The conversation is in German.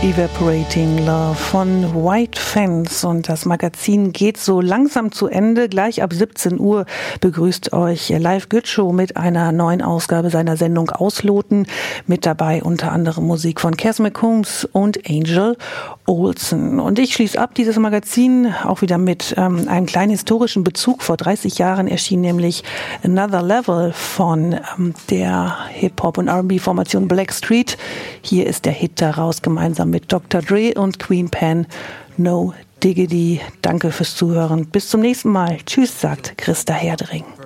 Evaporating Love von White Fence, und das Magazin geht so langsam zu Ende. Gleich ab 17 Uhr begrüßt euch Live Gütschow mit einer neuen Ausgabe seiner Sendung Ausloten. Mit dabei unter anderem Musik von Cass McCombs und Angel Olsen. Und ich schließe ab dieses Magazin auch wieder mit einem kleinen historischen Bezug. Vor 30 Jahren erschien nämlich Another Level von der Hip-Hop- und R&B-Formation Blackstreet. Hier ist der Hit daraus gemeinsam mit Dr. Dre und Queen Pen, No Diggity. Danke fürs Zuhören. Bis zum nächsten Mal. Tschüss, sagt Christa Herdering.